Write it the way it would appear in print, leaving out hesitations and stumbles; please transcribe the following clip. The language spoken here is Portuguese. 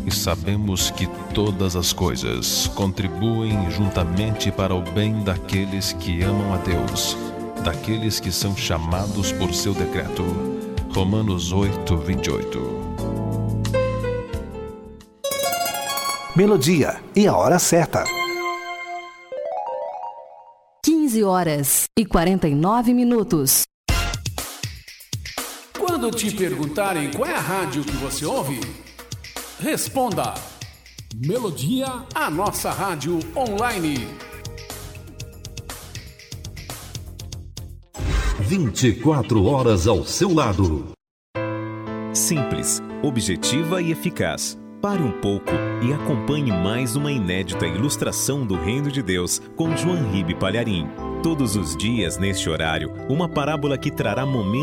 e sabemos que todas as coisas contribuem juntamente para o bem daqueles que amam a Deus, daqueles que são chamados por seu decreto. Romanos 8:28. Melodia e a hora certa. 15h49. Quando te perguntarem qual é a rádio que você ouve, responda: Melodia, a nossa rádio online. 24 horas ao seu lado. Simples, objetiva e eficaz. Pare um pouco e acompanhe mais uma inédita ilustração do Reino de Deus com João Ribe Palharim. Todos os dias, neste horário, uma parábola que trará momentos